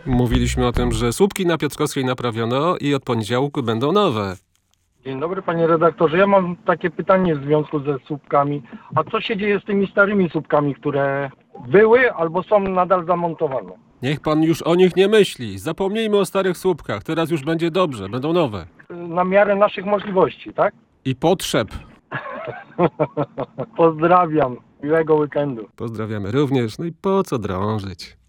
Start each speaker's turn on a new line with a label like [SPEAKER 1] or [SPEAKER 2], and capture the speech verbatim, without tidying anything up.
[SPEAKER 1] Mówiliśmy o tym, że słupki na Piotrkowskiej naprawiono i od poniedziałku będą nowe.
[SPEAKER 2] Dzień dobry, panie redaktorze. Ja mam takie pytanie w związku ze słupkami. A co się dzieje z tymi starymi słupkami, które były albo są nadal zamontowane?
[SPEAKER 1] Niech pan już o nich nie myśli. Zapomnijmy o starych słupkach. Teraz już będzie dobrze. Będą nowe.
[SPEAKER 2] Na miarę naszych możliwości, tak?
[SPEAKER 1] I potrzeb.
[SPEAKER 2] Pozdrawiam. Miłego weekendu.
[SPEAKER 1] Pozdrawiamy również. No i po co drążyć?